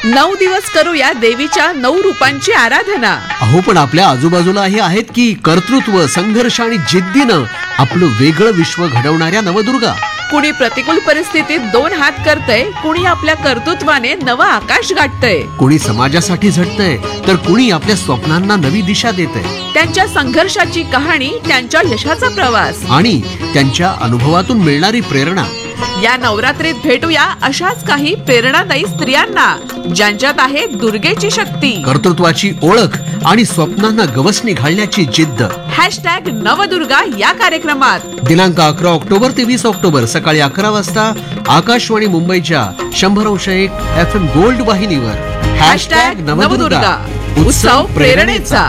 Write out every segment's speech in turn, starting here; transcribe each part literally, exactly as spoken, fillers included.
नऊ दिवस करूया देवीच्या नऊ रूपांची आराधना. अहो पण आपल्या आजूबाजूलाही आहेत की कर्तृत्व, संघर्ष आणि जिद्दीनं आपलं वेगळं विश्व घडवणाऱ्या नवदुर्गा. कुणी प्रतिकूल परिस्थितीत दोन हात करतय, कुणी आपल्या कर्तृत्वाने नवं आकाश गाठतय. कुणी समाजासाठी झटतय तर कुणी आपल्या स्वप्नांना नवी दिशा देतय. त्यांच्या संघर्षाची कहाणी, त्यांच्या यशाचा प्रवास आणि त्यांच्या अनुभवातून मिळणारी प्रेरणा. या नवरात्रीत भेटूया अशाच काही प्रेरणादायी स्त्रियांना ज्यांच्यात आहे दुर्गेची शक्ती, कर्तृत्वाची ओळख आणि स्वप्नांना गवसणी घालण्याची जिद्द. हॅशटॅग नवदुर्गा या कार्यक्रमात दिनांक अकरा ऑक्टोबर ते वीस ऑक्टोबर सकाळी अकरा वाजता आकाशवाणी मुंबईच्या शंभर अंश एक एफ एम गोल्ड वाहिनीवर. हॅशटॅग नवदुर्गा, उत्सव प्रेरणेचा.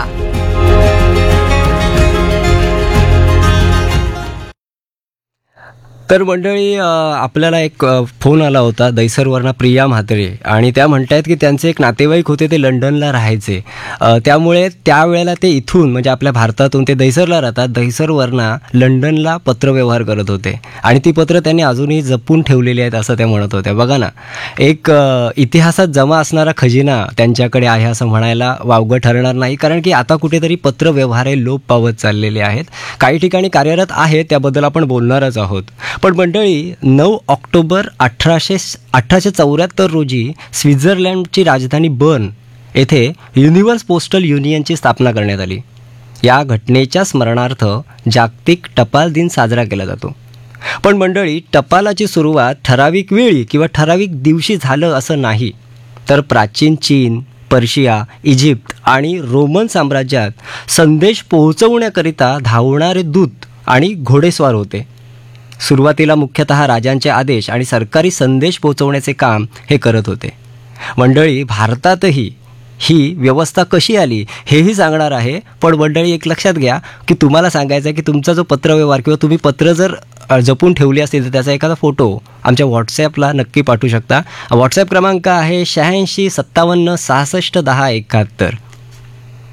तर मंडळी, आपल्याला एक फोन आला होता दैसरवरनं प्रिया म्हात्रे, आणि त्या म्हणतायत की त्यांचे एक नातेवाईक होते, ते लंडनला राहायचे. त्यामुळे त्यावेळेला ते इथून म्हणजे आपल्या भारतातून ते दैसरला राहतात, दैसरवरनं लंडनला पत्रव्यवहार करत होते आणि ती पत्र त्यांनी अजूनही जपून ठेवलेली आहेत असं त्या म्हणत होत्या. बघा ना, एक इतिहासात जमा असणारा खजिना त्यांच्याकडे आहे असं म्हणायला वावगं ठरणार नाही, कारण की आता कुठेतरी पत्रव्यवहार हे लोप पावत चाललेले आहेत. काही ठिकाणी कार्यरत आहेत, त्याबद्दल आपण बोलणारच आहोत. पण मंडळी, नऊ ऑक्टोबर अठराशे अठराशे चौऱ्याहत्तर रोजी स्वित्झर्लंडची राजधानी बर्न येथे युनिव्हर्स पोस्टल युनियनची स्थापना करण्यात आली. या घटनेच्या स्मरणार्थ जागतिक टपाल दिन साजरा केला जातो. पण मंडळी, टपालाची सुरुवात ठराविक वेळी किंवा ठराविक दिवशी झालं असं नाही, तर प्राचीन चीन, पर्शिया, इजिप्त आणि रोमन साम्राज्यात संदेश पोहोचवण्याकरिता धावणारे दूत आणि घोडेस्वार होते. सुरुवातीला मुख्यतः राजांचे आदेश आणि सरकारी संदेश पोहोचवण्याचे काम हे करत होते. मंडळी, भारतातही ही व्यवस्था कशी आली हेही सांगणार आहे. पण मंडळी, एक लक्षात घ्या की तुम्हाला सांगायचं आहे की तुमचा जो पत्रव्यवहार किंवा तुम्ही पत्र जर जपून ठेवली असतील तर त्याचा एखादा फोटो आमच्या व्हॉट्सॲपला नक्की पाठवू शकता. व्हॉट्सॲप क्रमांक आहे शहाऐंशी सत्तावन्न सहासष्ट दहा एकाहत्तर.